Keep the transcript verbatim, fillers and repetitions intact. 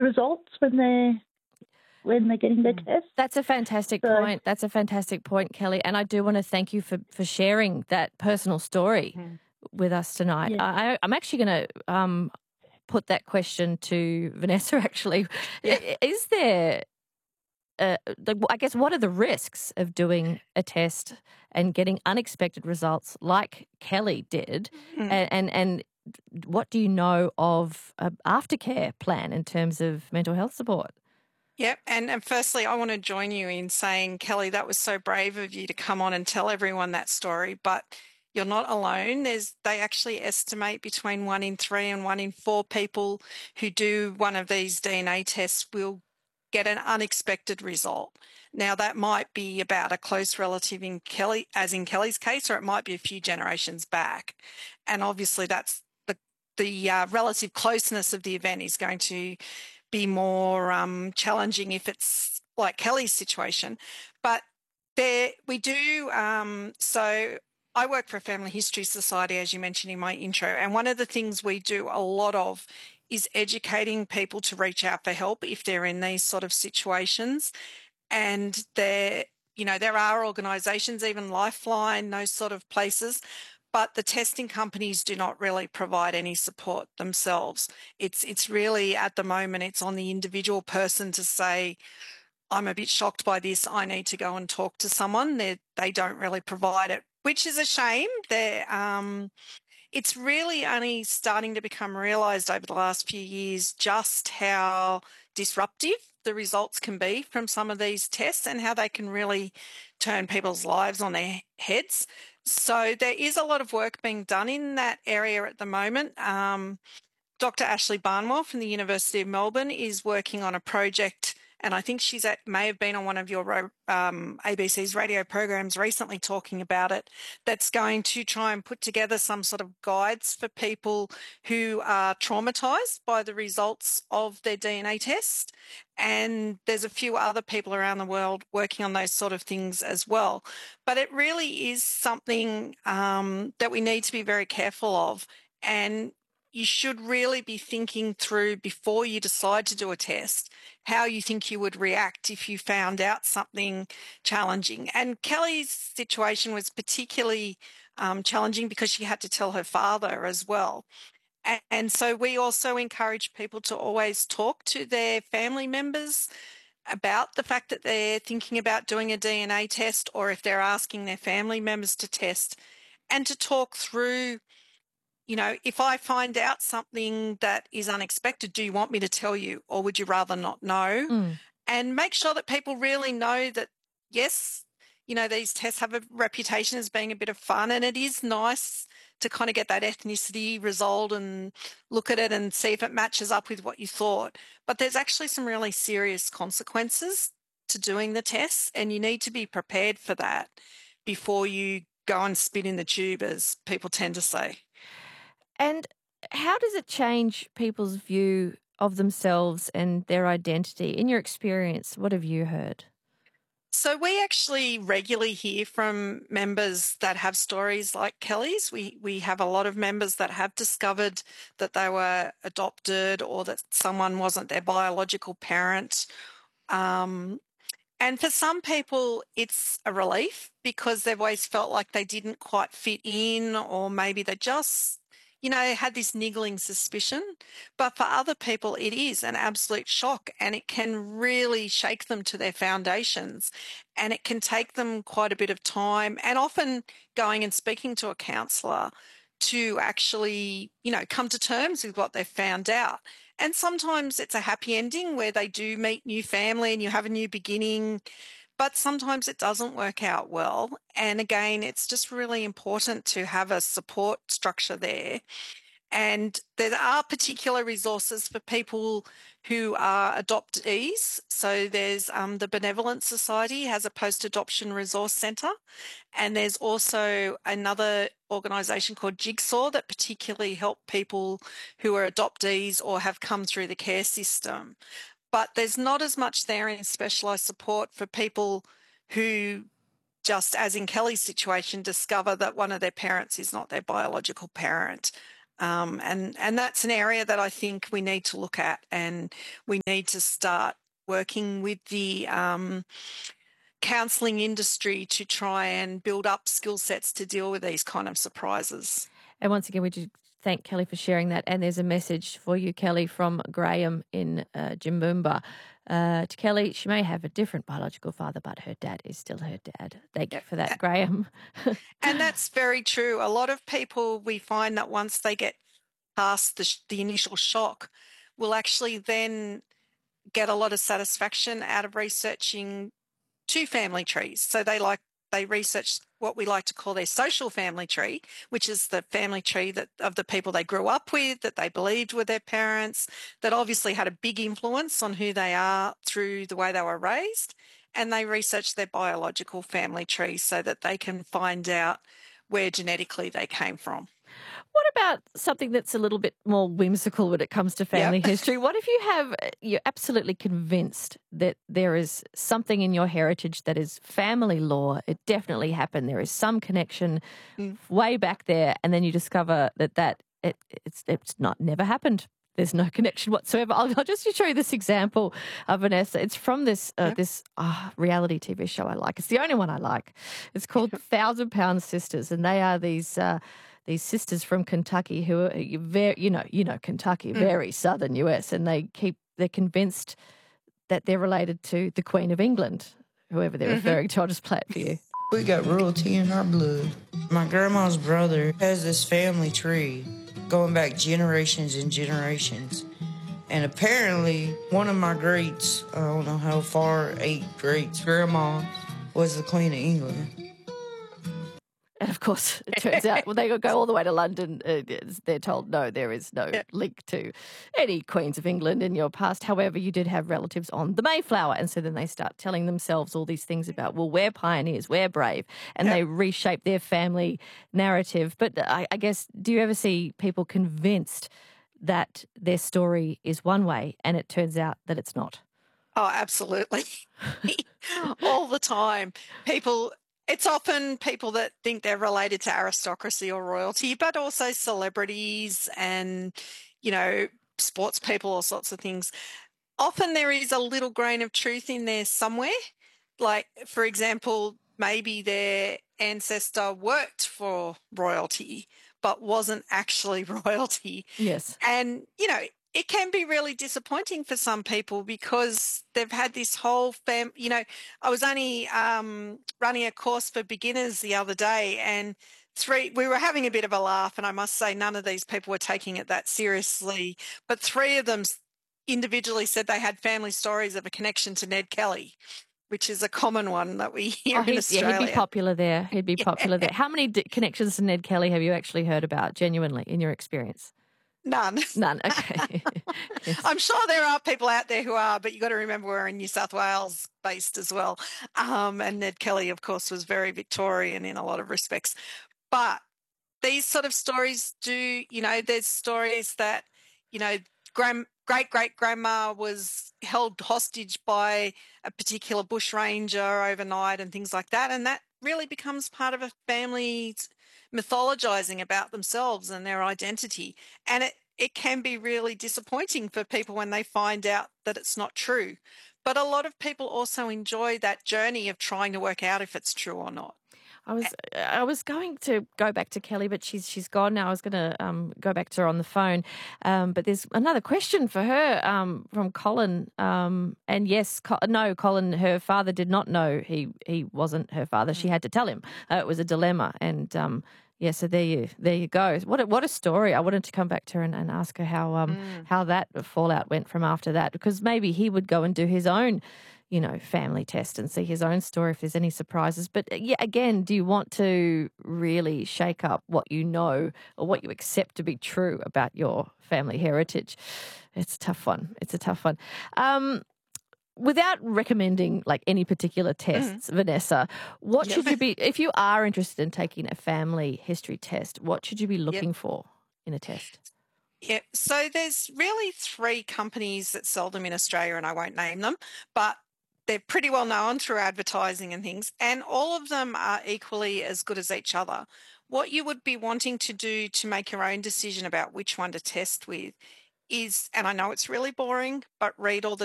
results when they're when they're getting their tests. That's a fantastic So- point. That's a fantastic point, Kelly. And I do want to thank you for, for sharing that personal story Mhm. with us tonight. Yeah. I, I'm actually going to um, put that question to Vanessa, actually. Yeah. Is there, uh, the, I guess, what are the risks of doing a test and getting unexpected results like Kelly did? Mm. And, and, and what do you know of an aftercare plan in terms of mental health support? Yep. And, and firstly, I want to join you in saying, Kelly, that was so brave of you to come on and tell everyone that story. But you're not alone. There's, they actually estimate between one in three and one in four people who do one of these D N A tests will get an unexpected result. Now, that might be about a close relative in Kelly, as in Kelly's case, or it might be a few generations back. And obviously, that's the the uh, relative closeness of the event is going to be more um, challenging if it's like Kelly's situation. But there, we do. Um, so I work for a Family History Society, as you mentioned in my intro, and one of the things we do a lot of is educating people to reach out for help if they're in these sort of situations. And there, you know, there are organisations, even Lifeline, those sort of places, but the testing companies do not really provide any support themselves. It's it's really, at the moment, it's on the individual person to say, I'm a bit shocked by this, I need to go and talk to someone. They they don't really provide it, which is a shame. They're, um, it's really only starting to become realised over the last few years just how disruptive the results can be from some of these tests and how they can really turn people's lives on their heads. So there is a lot of work being done in that area at the moment. Um, Doctor Ashley Barnwell from the University of Melbourne is working on a project, and I think she's at, may have been on one of your um, A B C's radio programs recently talking about it, that's going to try and put together some sort of guides for people who are traumatised by the results of their D N A test. And there's a few other people around the world working on those sort of things as well. But it really is something um, that we need to be very careful of. And you should really be thinking through before you decide to do a test how you think you would react if you found out something challenging. And Kelly's situation was particularly um, challenging because she had to tell her father as well. And, and so we also encourage people to always talk to their family members about the fact that they're thinking about doing a D N A test, or if they're asking their family members to test, and to talk through, you know, if I find out something that is unexpected, do you want me to tell you, or would you rather not know? Mm. And make sure that people really know that, yes, you know, these tests have a reputation as being a bit of fun, and it is nice to kind of get that ethnicity result and look at it and see if it matches up with what you thought. But there's actually some really serious consequences to doing the tests, and you need to be prepared for that before you go and spit in the tube, as people tend to say. And how does it change people's view of themselves and their identity? In your experience, what have you heard? So we actually regularly hear from members that have stories like Kelly's. We we have a lot of members that have discovered that they were adopted or that someone wasn't their biological parent. Um, and for some people, it's a relief because they've always felt like they didn't quite fit in, or maybe they just, you know, had this niggling suspicion. But for other people, it is an absolute shock, and it can really shake them to their foundations. And it can take them quite a bit of time, and often going and speaking to a counsellor to actually, you know, come to terms with what they've found out. And sometimes it's a happy ending where they do meet new family and you have a new beginning, but sometimes it doesn't work out well. And again, it's just really important to have a support structure there. And there are particular resources for people who are adoptees. So there's um, the Benevolent Society has a post-adoption resource centre, and there's also another organisation called Jigsaw that particularly help people who are adoptees or have come through the care system. But there's not as much there in specialised support for people who, just as in Kelly's situation, discover that one of their parents is not their biological parent. Um, and, and that's an area that I think we need to look at, and we need to start working with the um, counselling industry to try and build up skill sets to deal with these kind of surprises. And once again, we do thank Kelly for sharing that. And there's a message for you, Kelly, from Graham in uh, Jimboomba. Uh, to Kelly, she may have a different biological father, but her dad is still her dad. Thank you for that, Graham. And that's very true. A lot of people, we find that once they get past the, the initial shock, will actually then get a lot of satisfaction out of researching two family trees. So they like they research what we like to call their social family tree, which is the family tree that of the people they grew up with, that they believed were their parents, that obviously had a big influence on who they are through the way they were raised. And they research their biological family tree so that they can find out where genetically they came from. What about something that's a little bit more whimsical when it comes to family Yep. history? What if you have, you're absolutely convinced that there is something in your heritage that is family law? It definitely happened. There is some connection Mm. way back there, and then you discover that that it, it's it's not never happened. There's no connection whatsoever. I'll, I'll just show you this example of Vanessa. It's from this uh, Yep. this uh, reality T V show I like. It's the only one I like. It's called Thousand Pound Sisters, and they are these. Uh, These sisters from Kentucky who are very, you know, you know, Kentucky, Mm. very southern U S, and they keep, they're convinced that they're related to the Queen of England, whoever they're Mhm. referring to. I'll just play it for you. We got royalty in our blood. My grandma's brother has this family tree going back generations and generations. And apparently, one of my greats, I don't know how far, eight greats, grandma was the Queen of England. And of course, it turns out when they go all the way to London, uh, they're told, no, there is no Yeah. link to any Queens of England in your past. However, you did have relatives on the Mayflower. And so then they start telling themselves all these things about, well, we're pioneers, we're brave. And Yeah. they reshape their family narrative. But I, I guess, do you ever see people convinced that their story is one way and it turns out that it's not? Oh, absolutely. All the time. People, it's often people that think they're related to aristocracy or royalty, but also celebrities and, you know, sports people, all sorts of things. Often there is a little grain of truth in there somewhere. Like, for example, maybe their ancestor worked for royalty, but wasn't actually royalty. Yes. And, you know, it can be really disappointing for some people because they've had this whole fam. You know, I was only um, running a course for beginners the other day, and three, we were having a bit of a laugh, and I must say none of these people were taking it that seriously, but three of them individually said they had family stories of a connection to Ned Kelly, which is a common one that we hear Oh, in he'd, yeah, Australia. he'd be popular there. He'd be popular there. How many d- connections to Ned Kelly have you actually heard about, genuinely, in your experience? None. None. Okay. Yes. I'm sure there are people out there who are, but you've got to remember we're in New South Wales based as well. Um, and Ned Kelly, of course, was very Victorian in a lot of respects. But these sort of stories do, you know, there's stories that, you know, grand, great great grandma was held hostage by a particular bushranger overnight and things like that. And that really becomes part of a family's mythologizing about themselves and their identity. And it, it can be really disappointing for people when they find out that it's not true. But a lot of people also enjoy that journey of trying to work out if it's true or not. I was I was going to go back to Kelly, but she's she's gone now. I was going to um, go back to her on the phone, um, but there's another question for her um, from Colin. Um, and yes, Co- no, Colin, her father did not know he he wasn't her father. She had to tell him. Uh, it was a dilemma, and um, yeah, so there you there you go. What a, what a story! I wanted to come back to her and, and ask her how um Mm. how that fallout went from after that, because maybe he would go and do his own, you know, family test and see his own story if there's any surprises. But yeah, again, do you want to really shake up what you know or what you accept to be true about your family heritage? It's a tough one. It's a tough one. Um, without recommending like any particular tests, Vanessa, what Yep. should you be, if you are interested in taking a family history test, what should you be looking for in a test? Yeah, so there's really three companies that sell them in Australia, and I won't name them, but they're pretty well known through advertising and things, and all of them are equally as good as each other. What you would be wanting to do to make your own decision about which one to test with is, and I know it's really boring, but read all the